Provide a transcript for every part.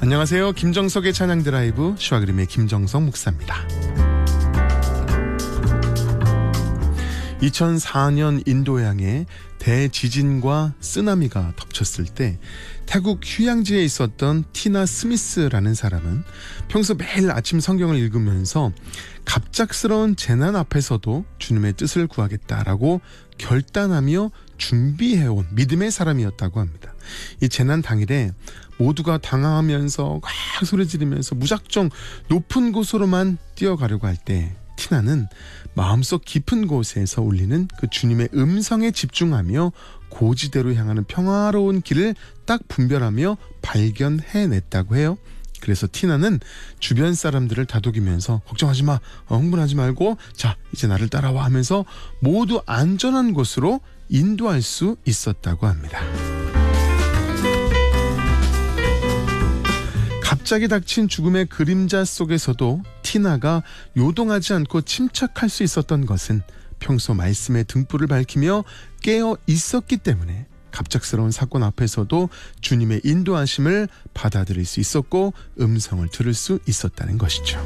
안녕하세요. 김정석의 찬양 드라이브 시와 그림의 김정석 목사입니다. 2004년 인도양에 대지진과 쓰나미가 덮쳤을 때 태국 휴양지에 있었던 티나 스미스라는 사람은 평소 매일 아침 성경을 읽으면서 갑작스러운 재난 앞에서도 주님의 뜻을 구하겠다라고 결단하며 준비해온 믿음의 사람이었다고 합니다. 이 재난 당일에 모두가 당황하면서 막 소리 지르면서 무작정 높은 곳으로만 뛰어가려고 할 때 티나는 마음속 깊은 곳에서 울리는 그 주님의 음성에 집중하며 고지대로 향하는 평화로운 길을 딱 분별하며 발견해냈다고 해요. 그래서 티나는 주변 사람들을 다독이면서 걱정하지 마, 흥분하지 말고 자 이제 나를 따라와 하면서 모두 안전한 곳으로 인도할 수 있었다고 합니다. 갑자기 닥친 죽음의 그림자 속에서도 티나가 요동하지 않고 침착할 수 있었던 것은 평소 말씀의 등불을 밝히며 깨어 있었기 때문에 갑작스러운 사건 앞에서도 주님의 인도하심을 받아들일 수 있었고 음성을 들을 수 있었다는 것이죠.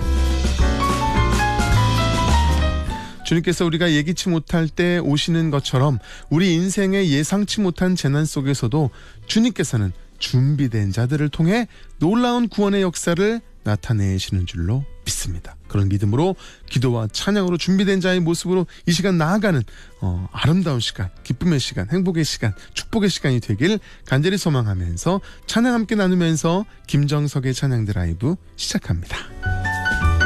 주님께서 우리가 예기치 못할 때 오시는 것처럼 우리 인생의 예상치 못한 재난 속에서도 주님께서는 준비된 자들을 통해 놀라운 구원의 역사를 나타내시는 줄로 믿습니다. 그런 믿음으로 기도와 찬양으로 준비된 자의 모습으로 이 시간 나아가는 아름다운 시간, 기쁨의 시간, 행복의 시간, 축복의 시간이 되길 간절히 소망하면서 찬양 함께 나누면서 김정석의 찬양 드라이브 시작합니다.